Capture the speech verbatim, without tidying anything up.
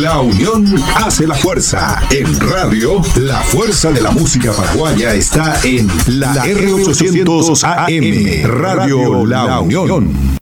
La unión hace la fuerza. En radio, la fuerza de la música paraguaya está en la R ochocientos A M, Radio La Unión.